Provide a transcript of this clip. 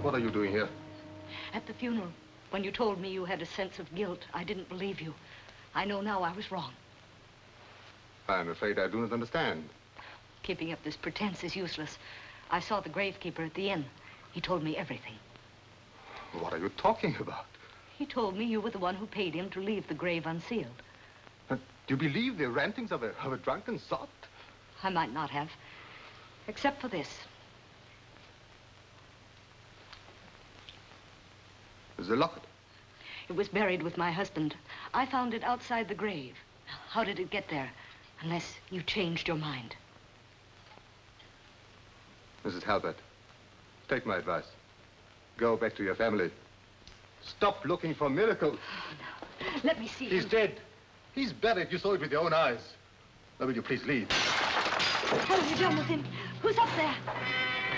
What are you doing here? At the funeral, when you told me you had a sense of guilt, I didn't believe you. I know now I was wrong. I'm afraid I do not understand. Keeping up this pretense is useless. I saw the gravekeeper at the inn. He told me everything. What are you talking about? He told me you were the one who paid him to leave the grave unsealed. Do you believe the rantings of a drunken sot? I might not have, except for this. The locket. It was buried with my husband. I found it outside the grave. How did it get there? Unless you changed your mind. Mrs. Halbert, take my advice. Go back to your family. Stop looking for miracles. Oh, no. Let me see He's him. dead. He's better if you saw it with your own eyes. Now, will you please leave? What have you done with him? Who's up there?